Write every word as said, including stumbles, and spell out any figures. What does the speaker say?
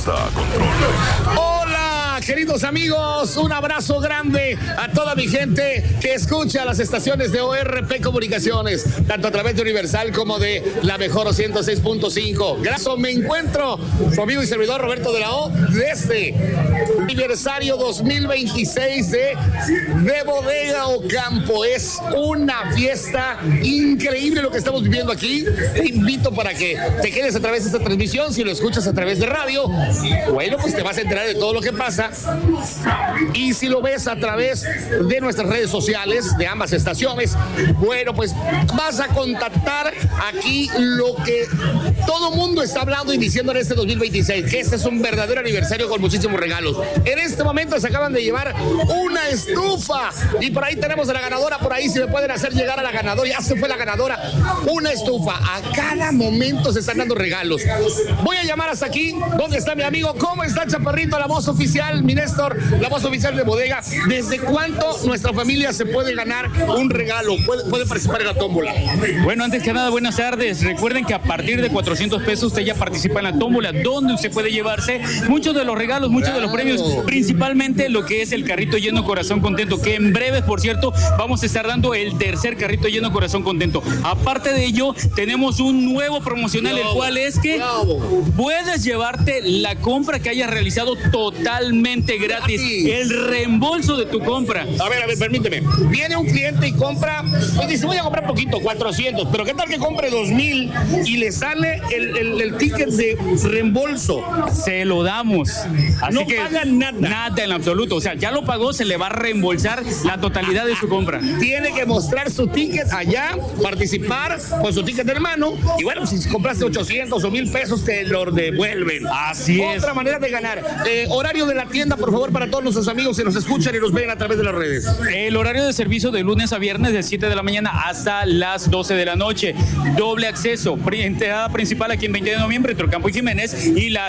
Pista Control. Hola, queridos amigos, un abrazo grande a toda mi gente que escucha las estaciones de O R P Comunicaciones, tanto a través de Universal como de la mejor ciento seis punto cinco. Gracias, me encuentro su amigo y servidor Roberto de la O desde el aniversario dos mil veintiséis de, de Bodega Ocampo. Es una fiesta increíble lo que estamos viviendo aquí. Te invito para que te quedes a través de esta transmisión. Si lo escuchas a través de radio, bueno, pues te vas a enterar de todo lo que pasa. Y si lo ves a través de nuestras redes sociales de ambas estaciones, bueno, pues vas a contactar aquí lo que todo mundo está hablando y diciendo en este dos mil veintiséis, que este es un verdadero aniversario con muchísimos regalos. En este momento se acaban de llevar una estufa y por ahí tenemos a la ganadora, por ahí si me pueden hacer llegar a la ganadora, ya se fue la ganadora, una estufa. A cada momento se están dando regalos. Voy a llamar hasta aquí, ¿dónde está mi amigo? ¿Cómo está, Chaparrito, la voz oficial, mi Néstor, la voz oficial de Bodega? ¿Desde cuánto nuestra familia se puede ganar un regalo? ¿Puede, puede participar en la tómbola? Bueno, antes que nada, buenas tardes. Recuerden que a partir de cuatrocientos pesos usted ya participa en la tómbola, donde usted puede llevarse muchos de los regalos, muchos claro. de los premios, principalmente lo que es el carrito lleno Corazón Contento, que en breve, por cierto, vamos a estar dando el tercer carrito lleno Corazón Contento. Aparte de ello, tenemos un nuevo promocional, el cual es que puedes llevarte la compra que hayas realizado totalmente gratis, el reembolso de tu compra. A ver, a ver, permíteme. Viene un cliente y compra, pues dice, voy a comprar poquito, cuatrocientos, pero ¿qué tal que compre dos mil y le sale el, el, el ticket de reembolso? Se lo damos. Así no que pagan nada. Nada en absoluto. O sea, ya lo pagó, se le va a reembolsar la totalidad de su compra. Tiene que mostrar su ticket allá, participar con su ticket de mano, y bueno, si compraste ochocientos o mil pesos, te lo devuelven. Así es. Otra manera de ganar. Eh, horario de la tienda, por favor, para todos nuestros amigos que nos escuchan y nos ven a través de las redes. El horario de servicio de lunes a viernes de siete de la mañana hasta las doce de la noche. Doble acceso. Entrada principal aquí en veinte de noviembre, entre Ocampo y Jiménez, y la